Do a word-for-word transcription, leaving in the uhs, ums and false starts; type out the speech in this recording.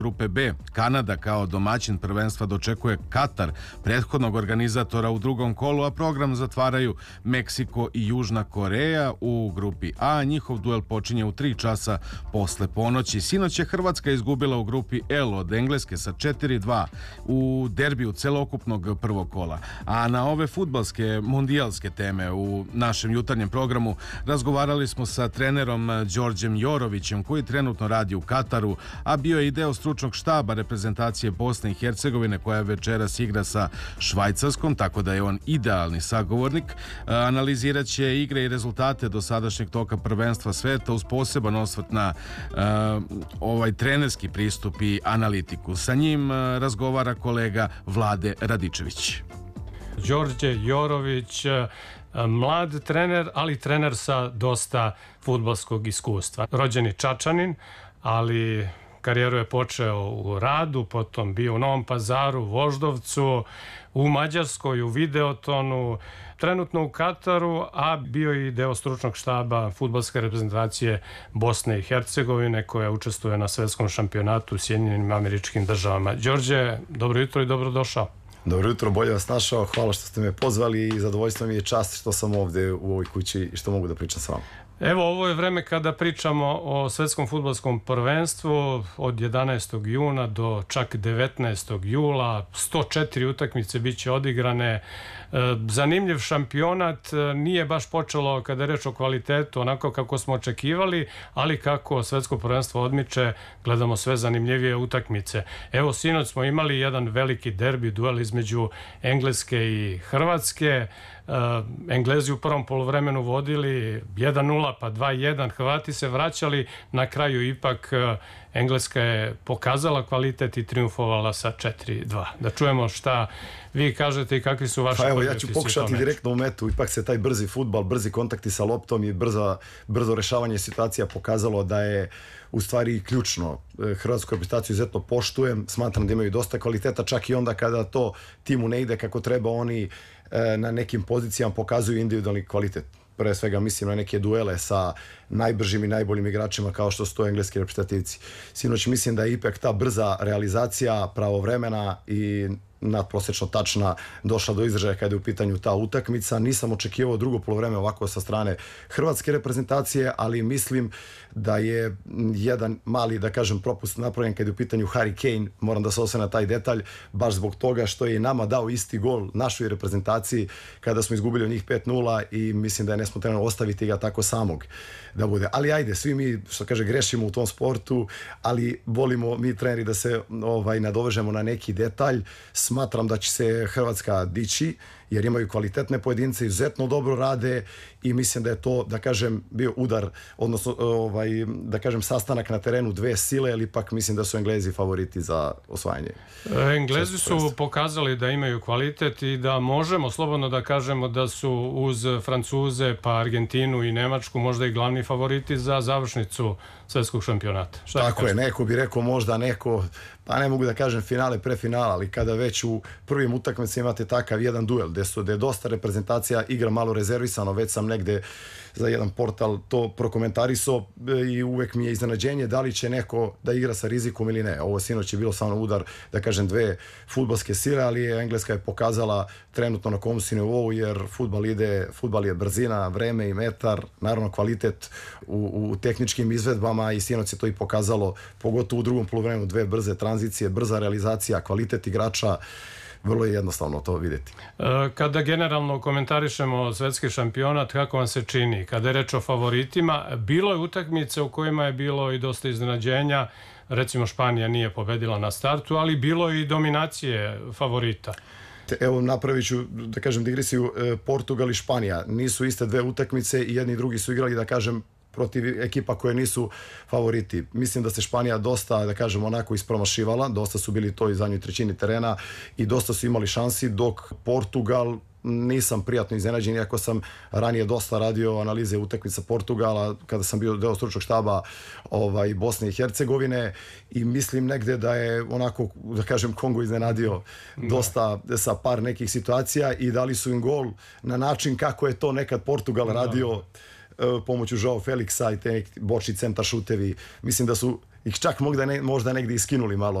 Grupe B, Kanada kao domaćin prvenstva dočekuje Katar, prethodnog organizatora u drugom kolu, a program zatvaraju Meksiko i Južna Koreja. U grupi A njihov duel počinje u tri časa posle ponoći. Sinoć je Hrvatska izgubila u grupi L od Engleske sa četiri dva u derbiju celokupnog prvog kola. A na ove fudbalske mundijalske teme u našem jutarnjem programu razgovarali smo sa trenerom Đorđem Jorovićem, koji trenutno radi u Kataru, a bio je i deo stručnog štaba reprezentacije Bosne i Hercegovine koja večeras igra sa Švajcarskom, tako da je on idealni sagovornik. Analizirat će igre i rezultate dosadašnjeg toka prvenstva sveta uz poseban osvrt na uh, ovaj trenerski pristup i analitiku. Sa njim uh, razgovara kolega Vlade Radičević. Đorđe Jorović, mlad trener, ali trener sa dosta fudbalskog iskustva. Rođeni Čačanin, ali karijeru je počeo u Radu, potom bio u Novom Pazaru, Voždovcu, u Mađarskoj, u Videotonu, trenutno u Kataru, a bio i deo stručnog štaba fudbalske reprezentacije Bosne i Hercegovine koja učestvuje na svetskom šampionatu u Sjedinjenim Američkim Državama. Đorđe, dobro jutro i dobrodošao. Dobro jutro, bolje vas našao, hvala što ste me pozvali i zadovoljstvo mi je čast što sam ovde u ovoj kući i što mogu da pričam s vama. Evo, ovo je vreme kada pričamo o svetskom fudbalskom prvenstvu od jedanaestog juna do čak devetnaestog jula. sto četiri utakmice bit će odigrane. Zanimljiv šampionat, nije baš počelo kada je reč o kvalitetu onako kako smo očekivali, ali kako svetsko prvenstvo odmiče, gledamo sve zanimljivije utakmice. Evo, sinoć smo imali jedan veliki derbi, duel između Engleske i Hrvatske. Englezi u prvom poluvremenu vodili jedan nula pa dva jedan, Hrvati se vraćali, na kraju ipak Engleska je pokazala kvalitet i triumfovala sa četiri dva. Da čujemo šta vi kažete i kakvi su vaši... Pa evo, ja ću pokušati direktno u metu. Ipak se taj brzi fudbal, brzi kontakti sa loptom i brzo, brzo rešavanje situacija pokazalo da je u stvari ključno. Hrvatsku reprezentaciju izuzetno poštujem, smatram da imaju dosta kvaliteta, čak i onda kada to timu ne ide kako treba, oni na nekim pozicijama pokazuju individualni kvalitet. Pre svega mislim na neke duele sa najbržim i najboljim igračima kao što su to engleski reprezentativci. Sinoć mislim da je ipak ta brza realizacija, pravovremena i nadprosečno tačna došla do izražaja kada je u pitanju ta utakmica. Nisam očekivao drugo poluvreme ovako sa strane hrvatske reprezentacije, ali mislim da je jedan mali, da kažem, propust napravljen kada je u pitanju Harry Kane. Moram da se osvrnem na taj detalj, baš zbog toga što je nama dao isti gol našoj reprezentaciji kada smo izgubili od njih pet nula i mislim da je nesmotreno ostaviti ga tako samog da bude. Ali ajde, svi mi, što kaže, grešimo u tom sportu, ali volimo mi treneri da se ovaj, nadovežemo na neki detalj. Smatram da će se Hrvatska dići jer imaju kvalitetne pojedince, izuzetno dobro rade i mislim da je to, da kažem, bio udar, odnosno ovaj, da kažem, sastanak na terenu dve sile, ali ipak mislim da su Englezi favoriti za osvajanje. Englezi su pokazali da imaju kvalitet i da možemo slobodno da kažemo da su uz Francuze, pa Argentinu i Nemačku možda i glavni favoriti za završnicu svetskog šampionata. Šta Tako je, neko bi rekao možda neko, pa ne mogu da kažem finale, pre finala, ali kada već u prvim utakmicama imate takav jedan duel gde su gde je dosta reprezentacija igra malo rezervisano, već sam negde za jedan portal to prokomentarisao i uvek mi je iznenađenje da li će neko da igra sa rizikom ili ne. Ovo sinoć je bilo samo udar, da kažem, dve fudbalske sile, ali je Engleska je pokazala trenutno na kom si nivou, jer fudbal ide, fudbal je brzina, vreme i metar, naravno kvalitet u, u tehničkim izvedbama i sinoć se to i pokazalo, pogotovo u drugom poluvremenu, dve brze tranzicije, brza realizacija, kvalitet igrača. Vrlo je jednostavno to vidjeti. Kada generalno komentarišemo svetski šampionat, kako vam se čini? Kada je reč o favoritima, bilo je utakmice u kojima je bilo i dosta iznenađenja. Recimo, Španija nije pobedila na startu, ali bilo je i dominacije favorita. Evo, napravit ću, da kažem, digresiju. Portugal i Španija nisu iste dve utakmice i jedni i drugi su igrali, da kažem, protiv ekipa koje nisu favoriti. Mislim da se Španija dosta, da kažem, onako ispromašivala, dosta su bili to i zadnjoj trećini terena i dosta su imali šansi, dok Portugal nisam prijatno iznenađen, iako sam ranije dosta radio analize utakmica Portugala kada sam bio deo stručnog štaba ovaj, Bosne i Hercegovine i mislim negde da je onako, da kažem, Kongo iznenadio dosta sa par nekih situacija i dali su im gol na način kako je to nekad Portugal radio pomoću Joao Felixa i te bočni centar šutevi. Mislim da su ih čak možda, ne, možda negdje iskinuli malo